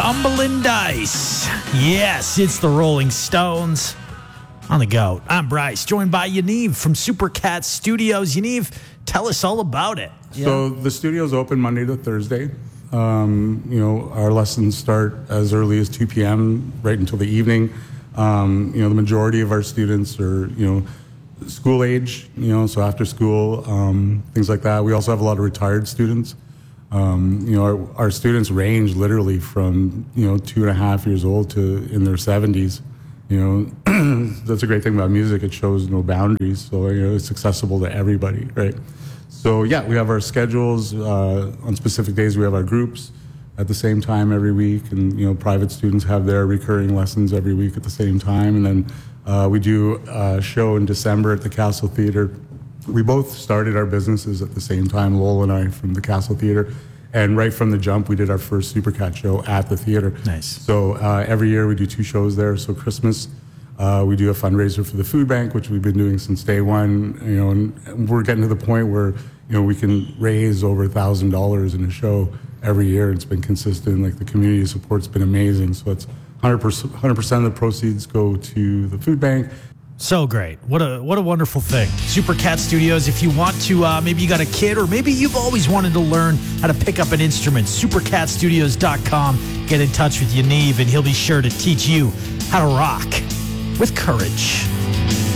Cumberland Ice. Yes, it's the Rolling Stones on the go. I'm Bryce, joined by Yaniv from Supercat Studios. Yaniv, tell us all about it. So the studio's open Monday to Thursday. Our lessons start as early as 2 p.m. right until the evening. The majority of our students are, school age, so after school, things like that. We also have a lot of retired students. Our students range literally from, 2.5 years old to in their 70s. That's a great thing about music. It shows no boundaries. So, it's accessible to everybody, right? So, we have our schedules. On specific days, we have our groups at the same time every week. And, private students have their recurring lessons every week at the same time. And then we do a show in December at the Castle Theatre. We both started our businesses at the same time, Lowell and I, from the Castle Theatre. And right from the jump, we did our first Supercat show at the theater. Nice. So every year we do 2 shows there. So Christmas, we do a fundraiser for the food bank, which we've been doing since day one. And we're getting to the point where, we can raise over $1,000 in a show every year. It's been consistent. Like, the community support's been amazing. So it's 100% of the proceeds go to the food bank. So great. What a wonderful thing. Supercat Studios, if you want to, maybe you got a kid, or maybe you've always wanted to learn how to pick up an instrument, supercatstudios.com. Get in touch with Yaniv, and he'll be sure to teach you how to rock with courage.